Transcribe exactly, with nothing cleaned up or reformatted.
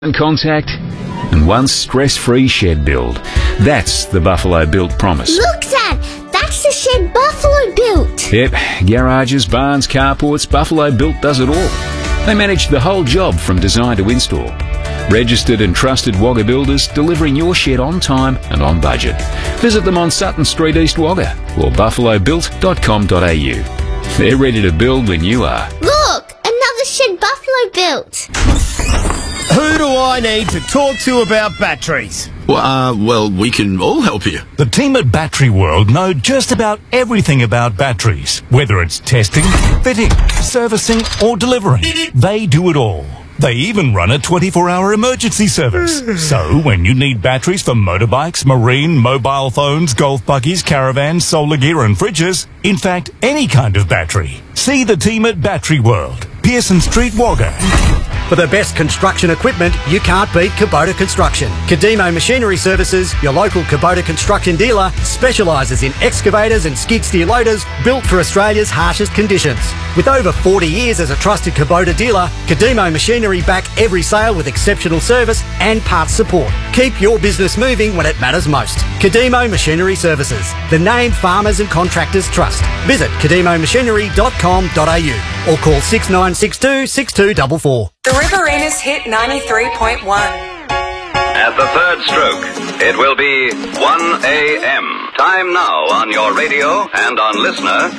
and contact and one stress-free shed build. That's the Buffalo Built promise. Look, Dad! That's the shed Buffalo built! Yep, garages, barns, carports, Buffalo Built does it all. They manage the whole job from design to install. Registered and trusted Wagga builders delivering your shed on time and on budget. Visit them on Sutton Street, East Wagga or buffalo built dot com dot a u. They're ready to build when you are. Look! Another shed Buffalo built! Who do I need to talk to about batteries? Well, uh, well, we can all help you. The team at Battery World know just about everything about batteries. Whether it's testing, fitting, servicing or delivering, they do it all. They even run a twenty-four hour emergency service. So when you need batteries for motorbikes, marine, mobile phones, golf buggies, caravans, solar gear and fridges, in fact, any kind of battery, see the team at Battery World, Pearson Street, Wagga. For the best construction equipment, you can't beat Kubota Construction. Kadimo Machinery Services, your local Kubota Construction dealer, specialises in excavators and skid steer loaders built for Australia's harshest conditions. With over forty years as a trusted Kubota dealer, Kadimo Machinery back every sale with exceptional service and parts support. Keep your business moving when it matters most. Kadimo Machinery Services, the name farmers and contractors trust. Visit kadimo machinery dot com dot a u or call six nine six two, six two four four. The Riverina's hit ninety-three point one. At the third stroke, it will be one a m Time now on your radio and on Listener